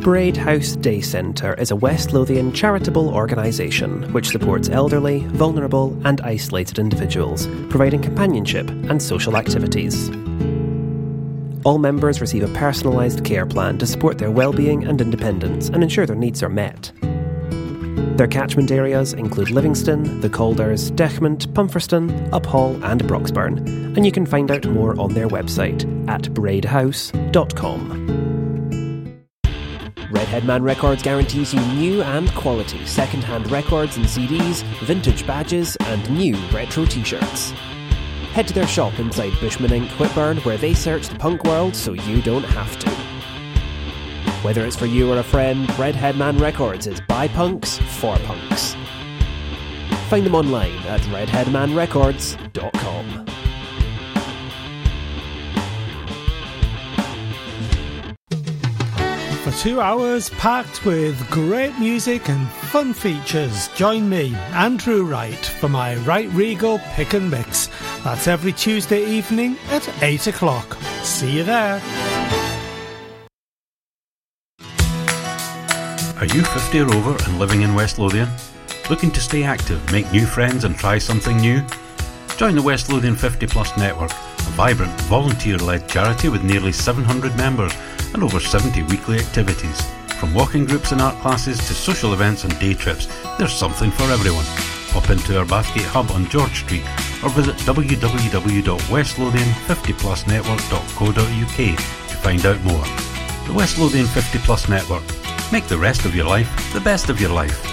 Braid House Day Centre is a West Lothian charitable organisation which supports elderly, vulnerable and isolated individuals, providing companionship and social activities. All members receive a personalised care plan to support their well-being and independence and ensure their needs are met. Their catchment areas include Livingston, the Calders, Dechmont, Pumferston, Uphall and Broxburn, and you can find out more on their website at braidhouse.com. Redhead Man Records guarantees you new and quality second-hand records and CDs, vintage badges and new retro t-shirts. Head to their shop inside Bushman Inc. Whitburn where they search the punk world so you don't have to. Whether it's for you or a friend, Redhead Man Records is by punks for punks. Find them online at redheadmanrecords.com. For 2 hours packed with great music and fun features, join me, Andrew Wright, for my Wright Regal Pick and Mix. That's every Tuesday evening at 8 o'clock. See you there. Are you 50 or over and living in West Lothian? Looking to stay active, make new friends and try something new? Join the West Lothian 50 Plus Network, a vibrant, volunteer-led charity with nearly 700 members and over 70 weekly activities. From walking groups and art classes to social events and day trips, there's something for everyone. Pop into our Bathgate hub on George Street or visit www.westlothian50plusnetwork.co.uk to find out more. The West Lothian 50 Plus Network. Make the rest of your life the best of your life.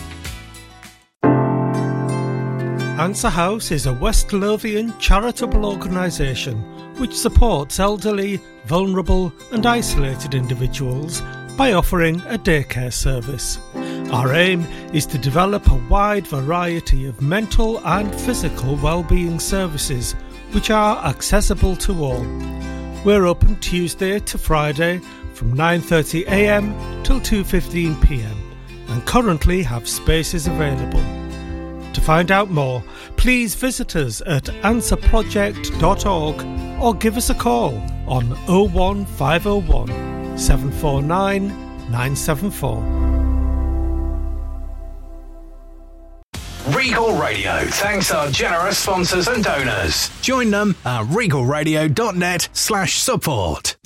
Answer House is a West Lothian charitable organisation which supports elderly, vulnerable and isolated individuals by offering a daycare service. Our aim is to develop a wide variety of mental and physical well-being services which are accessible to all. We're open Tuesday to Friday from 9:30am till 2:15pm and currently have spaces available. To find out more, please visit us at answerproject.org or give us a call on 01501 749 974. Regal Radio thanks our generous sponsors and donors. Join them at regalradio.net/support.